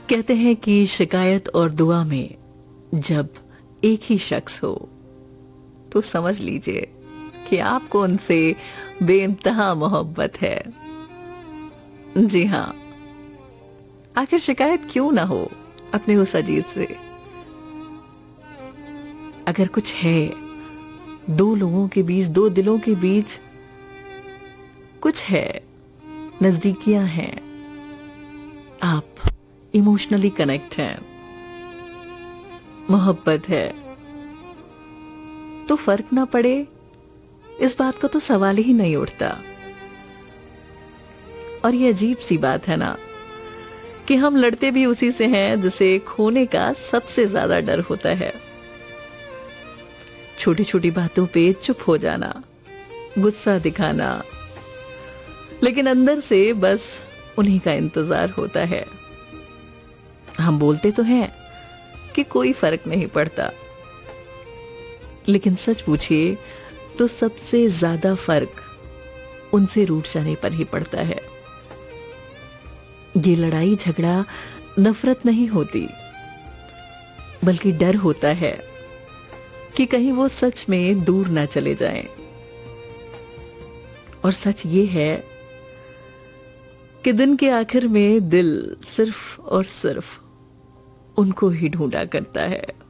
कहते हैं कि शिकायत और दुआ में जब एक ही शख्स हो तो समझ लीजिए कि आपको उनसे बेइंतहा मोहब्बत है। जी हां, आखिर शिकायत क्यों ना हो अपने उस अजीज से। अगर कुछ है, दो लोगों के बीच, दो दिलों के बीच कुछ है, नजदीकियां हैं, आप इमोशनली कनेक्ट हैं, मोहब्बत है, तो फर्क ना पड़े इस बात का तो सवाल ही नहीं उठता। और ये अजीब सी बात है ना कि हम लड़ते भी उसी से हैं जिसे खोने का सबसे ज्यादा डर होता है। छोटी छोटी बातों पे चुप हो जाना, गुस्सा दिखाना, लेकिन अंदर से बस उन्हीं का इंतजार होता है। हम बोलते तो हैं कि कोई फर्क नहीं पड़ता, लेकिन सच पूछिए तो सबसे ज्यादा फर्क उनसे रूठ जाने पर ही पड़ता है। ये लड़ाई झगड़ा नफरत नहीं होती, बल्कि डर होता है कि कहीं वो सच में दूर ना चले जाएं। और सच ये है कि दिन के आखिर में दिल सिर्फ और सिर्फ उनको ही ढूंढा करता है।